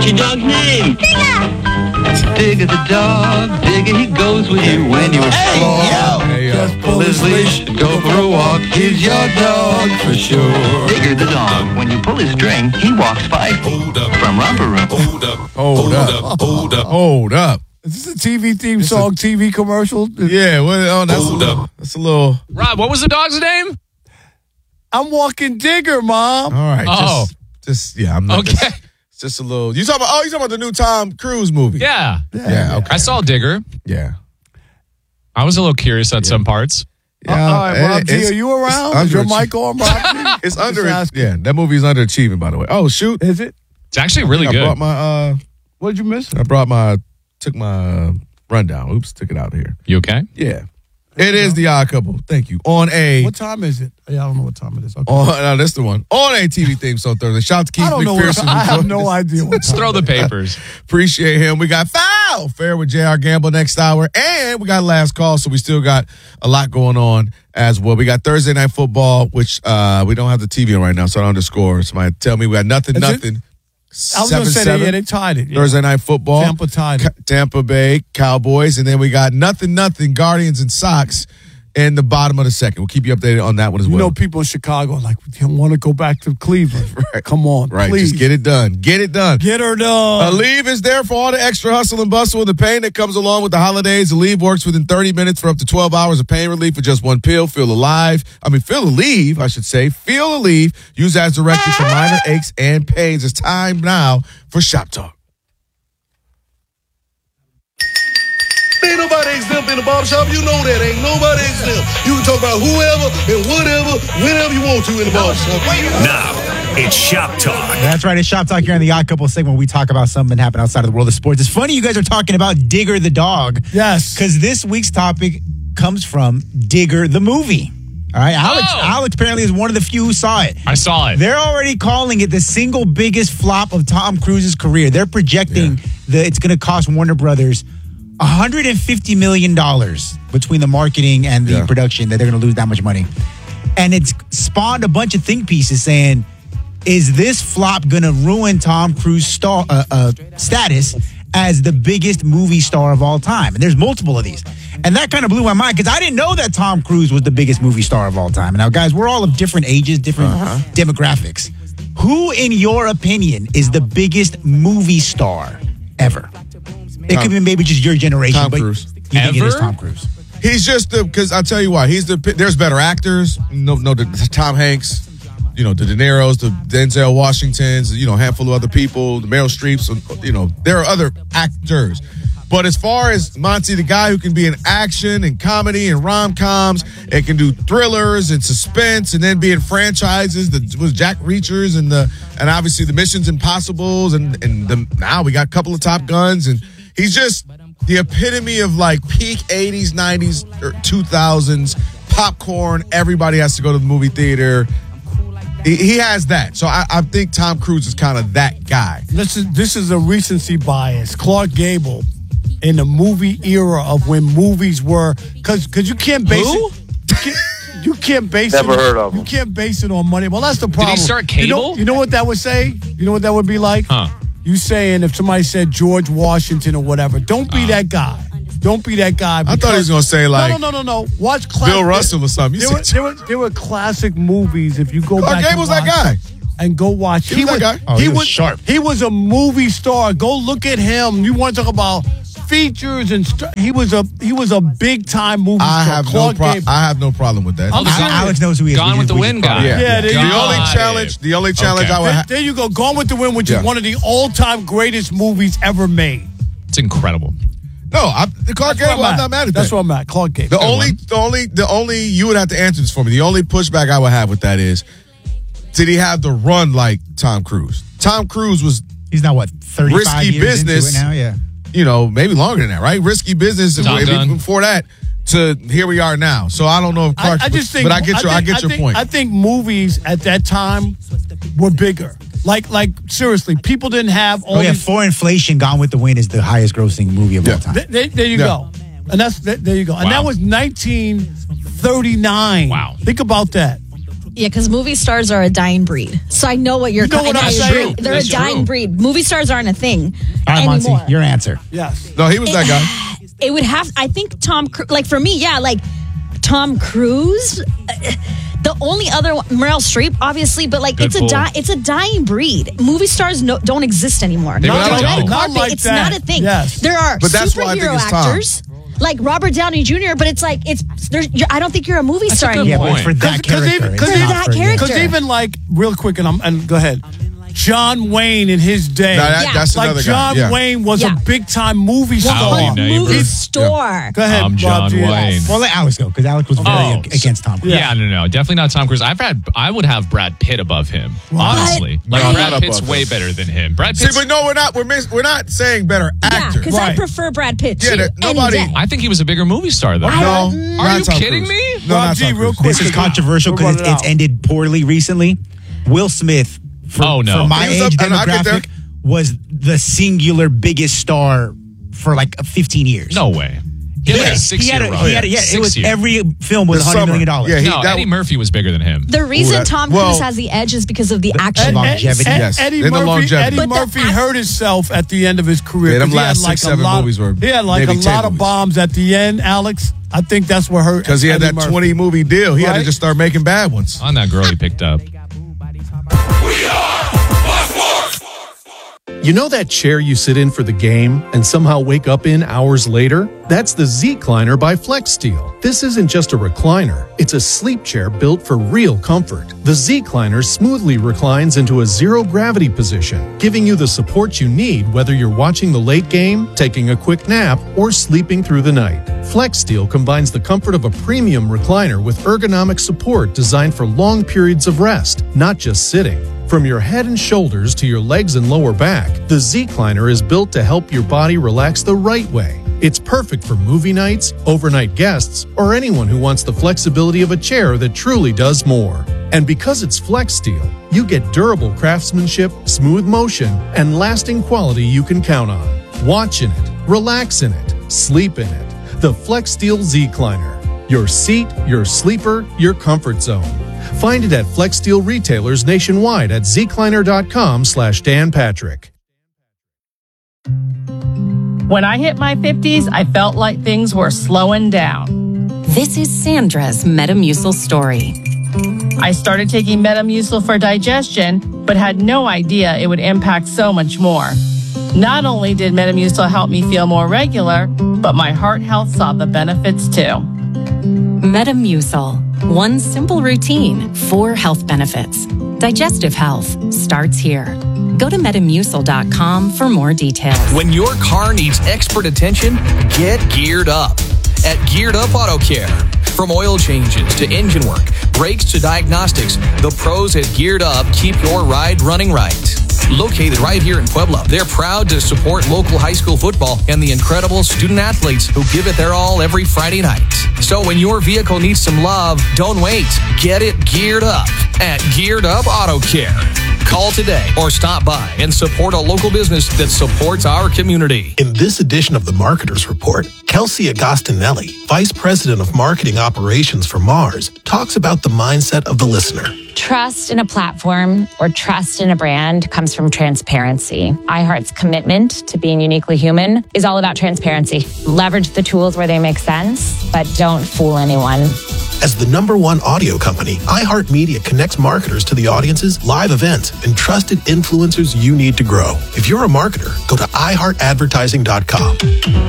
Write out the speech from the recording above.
What's your dog's name? Digger the dog. Digger, he goes with you when you explore. Just pull his leash and go for a walk. He's your dog for sure. Digger the dog. When you pull his string, he walks 5 feet from romper room. Hold up. Is this a TV theme song, TV commercial? Yeah, well, that's a little. Rob, what was the dog's name? I'm walking Digger, Mom. All right. Oh. I'm not. Okay. It's just a little. You talking about the new Tom Cruise movie? Yeah. Yeah. Okay. I saw Digger. Yeah. I was a little curious at some parts. All right, Rob G, are you around? Is your mic on, Rob G? It's under. Yeah, that movie is underachieving, by the way. Oh shoot, is it? It's actually really good. I brought my. What did you miss? Took my rundown. Oops, took it out here. You okay? Yeah. It is The Odd Couple. Thank you. What time is it? Yeah, I don't know what time it is. Okay. No, that's the one. On a TV theme song Thursday. Shout out to Keith McPherson. I have no idea. Let's throw the papers. Appreciate him. We got Foul Fair with J.R. Gamble next hour. And we got Last Call, so we still got a lot going on as well. We got Thursday Night Football, which we don't have the TV on right now, so I don't underscore. Somebody tell me we got nothing. I was going to say they tied it. Yeah. Thursday Night Football. Tampa tied it. Tampa Bay Cowboys. And then we got nothing, Guardians and Sox in the bottom of the second. We'll keep you updated on that one as well. You know, people in Chicago are like, we don't want to go back to Cleveland. Right. Come on, right. Please. Just get it done. Get it done. Get her done. Aleve is there for all the extra hustle and bustle and the pain that comes along with the holidays. Aleve works within 30 minutes for up to 12 hours of pain relief for just one pill. Feel Aleve, I should say. Feel Aleve. Use as directed for minor aches and pains. It's time now for Shop Talk. Ain't nobody exempt in the barbershop. You know that. Ain't nobody exempt. You can talk about whoever and whatever, whenever you want to in the barbershop. Now, it's Shop Talk. That's right. It's Shop Talk here on the Odd Couple segment where we talk about something that happened outside of the world of sports. It's funny you guys are talking about Digger the dog. Yes. Because this week's topic comes from Digger the movie. All right. Alex apparently is one of the few who saw it. I saw it. They're already calling it the single biggest flop of Tom Cruise's career. They're projecting that it's going to cost Warner Brothers $150 million between the marketing and the production, that they're going to lose that much money. And it's spawned a bunch of think pieces saying, is this flop going to ruin Tom Cruise's status as the biggest movie star of all time? And there's multiple of these. And that kind of blew my mind because I didn't know that Tom Cruise was the biggest movie star of all time. Now, guys, we're all of different ages, different demographics. Who, in your opinion, is the biggest movie star ever? It could be maybe just your generation, Tom but Cruise. you think it is Tom Cruise. He's just because I'll tell you why. There's better actors. The Tom Hanks, the De Niro's, the Denzel Washingtons, a handful of other people, the Meryl Streeps, there are other actors. But as far as Monty, the guy who can be in action and comedy and rom-coms and can do thrillers and suspense and then be in franchises, was Jack Reachers and obviously the Missions Impossibles and now we got a couple of Top Guns, and he's just the epitome of like peak 80s, 90s, or 2000s popcorn. Everybody has to go to the movie theater. He has that. So I think Tom Cruise is kind of that guy. This is a recency bias. Clark Gable in the movie era of when movies were, because you can't base it. You can't base Never it. heard of him. You can't base it on money. Well, that's the problem. Did he start cable? You know what that would say? You know what that would be like? You saying if somebody said George Washington or whatever, don't be that guy. Don't be that guy. I thought he was going to say like no. Watch Bill Russell or something. There were classic movies. If you go Clark back, Gable's that guy. And go watch. He was that guy. He was sharp. He was a movie star. Go look at him. You want to talk about features and he was a big time movie star. I have no problem with that. Alex knows who he is. Gone with the Wind guy. Yeah, the only challenge I would have. There you go. Gone with the Wind, which is one of the all-time greatest movies ever made. It's incredible. No, Clark Gable, I'm not mad at that. That's what I'm at. Clark Gable. The only you would have to answer this for me. The only pushback I would have with that is, did he have the run like Tom Cruise? Tom Cruise was. He's now what, 35 risky years business into it now? Yeah. Maybe longer than that, right? Risky business. Before that, to here we are now. So I don't know if Clark. I get your point. I think movies at that time were bigger. Like seriously, people didn't have all. For inflation, Gone with the Wind is the highest grossing movie of all time. There you go, and there you go, and that was 1939. Wow, think about that. Yeah, because movie stars are a dying breed. So I know what you're. You know what I I'm agree. saying? They're That's a dying true. breed. Movie stars aren't a thing All right, anymore. Monty, your answer. Yes. No, he was that guy. It would have. I think Tom. Like for me, yeah, like Tom Cruise. The only other one, Meryl Streep, obviously, but like Good it's a dying breed. Movie stars don't exist anymore. They The really red don't. Not carpet, like it's that. not a thing. Yes. There are But that's why I think superhero it's Tom. actors like Robert Downey Jr., but it's like I don't think you're a movie star a good anymore. Yeah, but for that character. Because For that character. Because even like, real quick, and go ahead. John Wayne in his day. No, Yeah. that's like another John guy. Yeah. Wayne was Yeah. a big time movie star. Howdy, neighbor. Movie store. Go ahead, I'm Rob John G. Wayne. Well, let Alex go because Alex was very against Tom Cruise. Yeah, no, definitely not Tom Cruise. I would have Brad Pitt above him. Honestly, like No, Brad not Pitt's above way him. better than him. Brad See, Pitt's. but no, we're not saying better Yeah, actor. because I Right. prefer Brad Pitt. Yeah, too, that- nobody- any day. I think he was a bigger movie star though. No, Are not you Tom kidding Cruise. me? No, Rob not G, Tom real Cruise. quick. This is controversial We'll run because it it's out. ended poorly recently. Will Smith, for Oh, no. my He was age up- and I'll get there. demographic, was the singular biggest star for like 15 years. No way. He had like a He 6-year had a- run. he had a- yeah, it was 6 year. every film was The $100 million. summer. Yeah, No, Eddie Murphy was bigger than him. The reason that- Tom well- Cruise has the edge is because of the action. longevity. Yes, Eddie and the Murphy, longevity. Eddie But the Murphy act- hurt himself at the end of his career. Yeah, them 'cause he had last like 6, 7 movies were He had like a maybe 10 lot of movies. bombs at the end, Alex. I think that's what hurt. Because he had Eddie that Murphy. 20 movie deal. He had to Right? just start making bad ones. On that girl he picked up. You know that chair you sit in for the game and somehow wake up in hours later? That's the Z-Cliner by FlexSteel. This isn't just a recliner, it's a sleep chair built for real comfort. The Z-Cliner smoothly reclines into a zero-gravity position, giving you the support you need whether you're watching the late game, taking a quick nap, or sleeping through the night. FlexSteel combines the comfort of a premium recliner with ergonomic support designed for long periods of rest, not just sitting. From your head and shoulders to your legs and lower back, the Z-Cliner is built to help your body relax the right way. It's perfect for movie nights, overnight guests, or anyone who wants the flexibility of a chair that truly does more. And because it's FlexSteel, you get durable craftsmanship, smooth motion, and lasting quality you can count on. Watch in it, relax in it, sleep in it. The FlexSteel Z-Cliner. Your seat, your sleeper, your comfort zone. Find it at FlexSteel retailers nationwide at zcliner.com/Dan Patrick. When I hit my 50s, I felt like things were slowing down. This is Sandra's Metamucil story. I started taking Metamucil for digestion, but had no idea it would impact so much more. Not only did Metamucil help me feel more regular, but my heart health saw the benefits too. Metamucil. One simple routine, 4 health benefits. Digestive health starts here. Go to Metamucil.com for more details. When your car needs expert attention, get geared up at Geared Up Auto Care. From oil changes to engine work, brakes to diagnostics, the pros at Geared Up keep your ride running right. Located right here in Puebla, they're proud to support local high school football and the incredible student athletes who give it their all every Friday night. So when your vehicle needs some love, don't wait. Get it geared up at Geared Up Auto Care. Call today or stop by and support a local business that supports our community. In this edition of the Marketers Report, Kelsey Agostinelli, Vice President of Marketing Operations for Mars, talks about the mindset of the listener. Trust in a platform or trust in a brand comes from transparency. iHeart's commitment to being uniquely human is all about transparency. Leverage the tools where they make sense, but don't fool anyone. As the #1 audio company, iHeartMedia connects marketers to the audiences, live events, and trusted influencers you need to grow. If you're a marketer, go to iHeartAdvertising.com.